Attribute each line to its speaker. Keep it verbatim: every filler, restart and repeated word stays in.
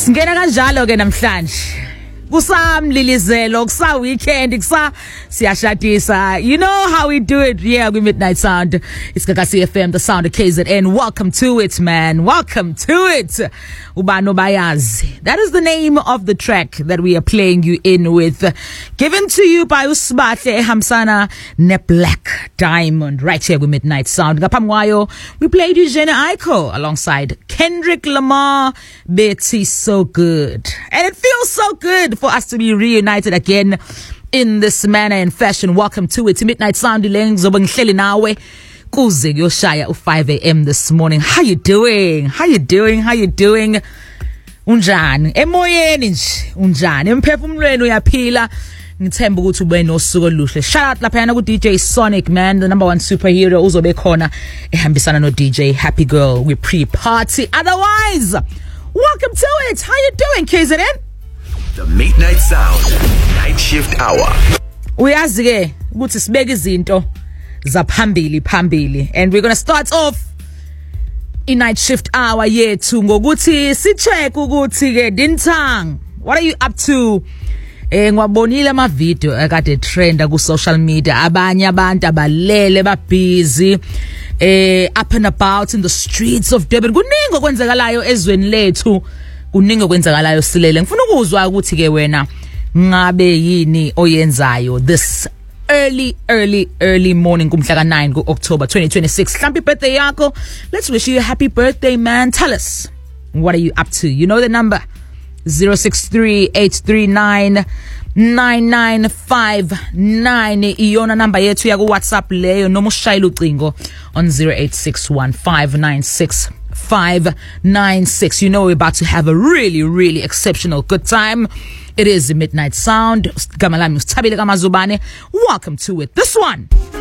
Speaker 1: Singena kanjalo ke namhlanje. Kusamlilizelo, kusa weekend, kusa siyashadisa. You know how we do it here with Midnight Sound. It's Gagasi F M, the sound of K Z N. Welcome to it, man. Welcome to it. Ubano Bayazi. That is the name of the track that we are playing you in with. Given to you by Usbate Hamsana Ne Black Diamond. Right here with Midnight Sound. Gapamwayo, we played you Jenna Aiko alongside Kendrick Lamar. Betty So Good. And it feels so good for us to be reunited again in this manner and fashion. Welcome to it. Midnight Sound nawe kuze kuyoshaya u five a m this morning. How you doing? How you doing? How you doing? Unjani? Emoyeni nje. Unjani? Emphefumulweni uyaphila. Ngithemba ukuthi ube nosuku oluhle. Shout out laphana ku D J Sonic, man, the number one superhero uzobe khona ehambisana no D J Happy Girl. We pre-party. Otherwise, welcome to it. How you doing, K Z N?
Speaker 2: The Midnight Sound Night Shift Hour.
Speaker 1: Uyazi ke ukuthi sibeke izinto zaphambili phambili, and we're going to start off in Night Shift Hour yethu ngokuthi si check ukuthi ke Dintang, what are you up to? Eh ngwabonile ama video akade trenda ku social media, abanye abantu abalele ba busy eh up and about in the streets of Durban. Kuningi okwenzakalayo ezweni lethu, kuningi okwenzakalayo silele. Ngifuna ukuzwa ukuthi ke wena ngabe yini oyenzayo this early early early morning kumhla ka nine ku October twenty twenty-six. Happy birthday yakho. Let's wish you a happy birthday, man. Tell us, what are you up to? You know the number zero six three eight three nine nine nine five nine. Iyona number yethu ya ku WhatsApp leyo, noma ushayela ucingo on zero eight six one five nine six five nine six. You know we're about to have a really really exceptional good time. It is the Midnight Sound. Gamalami Ustabile Gamazubane. Welcome to it. This one